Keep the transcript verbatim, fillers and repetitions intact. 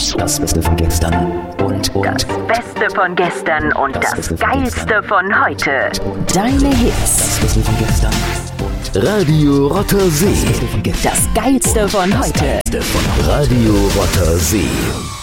Das Beste von gestern und, und Das Beste von gestern und das, Das Beste von Geilste von heute. Deine Hits. Das Beste von gestern und Radio Rotter See. Das Geilste von heute. Das Beste von Radio Rotter See.